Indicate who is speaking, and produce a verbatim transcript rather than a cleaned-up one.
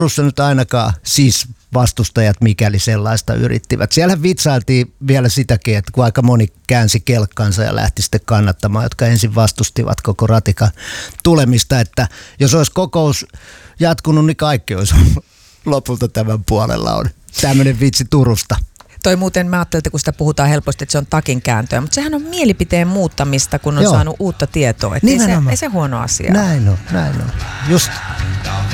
Speaker 1: Turussa nyt ainakaan siis vastustajat, mikäli sellaista yrittivät. Siellä vitsailtiin vielä sitäkin, että kun aika moni käänsi kelkkansa ja lähti sitten kannattamaan, jotka ensin vastustivat koko ratikan tulemista, että jos olisi kokous jatkunut, niin kaikki olisi lopulta tämän puolella. On tämmöinen vitsi Turusta.
Speaker 2: Toi muuten, mä ajattelin, että kun sitä puhutaan helposti, että se on takin kääntöä, mutta sehän on mielipiteen muuttamista, kun on
Speaker 1: Joo.
Speaker 2: saanut uutta tietoa. Että ei, se, ei se huono asia.
Speaker 1: Näin on, näin on. Just.